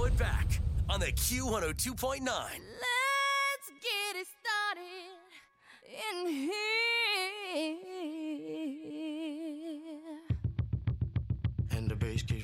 it back on the Q102.9. Let's get it started in here. And the bass keeps